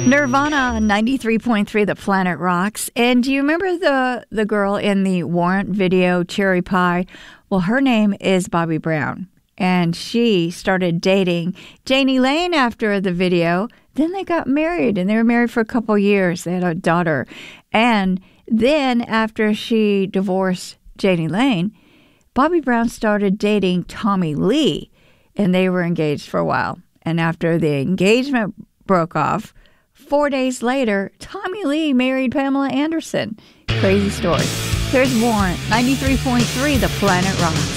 Nirvana on 93.3 The Planet Rocks. And do you remember the girl in the Warrant video, Cherry Pie? Well, her name is Bobby Brown. And she started dating Jani Lane after the video. Then they got married, and they were married for a couple years. They had a daughter. And then after she divorced Jani Lane, Bobby Brown started dating Tommy Lee, and they were engaged for a while. And after the engagement broke off, 4 days later, Tommy Lee married Pamela Anderson. Crazy story. Here's Warrant, 93.3 The Planet Rocks.